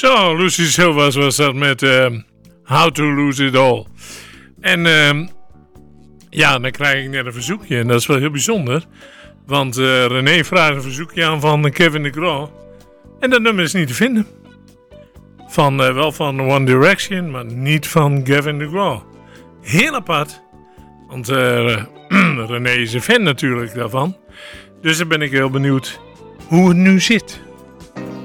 Zo, Lucy Silvas was dat met How to Lose It All. En ja, dan krijg ik net een verzoekje. En dat is wel heel bijzonder. Want René vraagt een verzoekje aan van Kevin DeGraw. En dat nummer is niet te vinden. Wel van One Direction, maar niet van Gavin DeGraw. Heel apart. Want René is een fan natuurlijk daarvan. Dus dan ben ik heel benieuwd hoe het nu zit.